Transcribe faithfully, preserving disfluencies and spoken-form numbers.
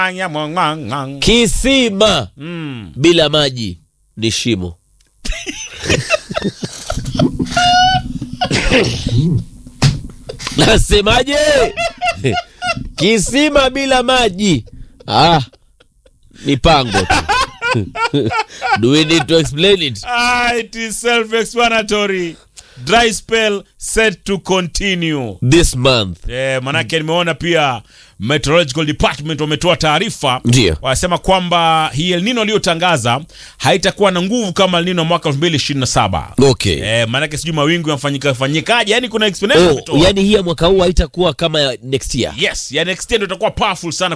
Kisima Mm. bila maji ni shimo. Nasemaje? Kisima bila maji ah, ni pango tu. Do we need to explain it? Ah, it is self-explanatory. Dry spell set to continue This month. eh, manake nimeona pia Meteorological Department wametoa taarifa, Ndio. wanasema kwamba hii El Nino aliyotangaza haitakuwa na nguvu kama El Nino mwaka elfu mbili ishirini na saba. Okay. Eh, manake sijui mawingu yanafanyika fanyikaje, yani kuna explanation Oh, wametoa. yani hii ya mwaka huu haitakuwa kama ya next year. Yes, ya next year ndio itakuwa powerful sana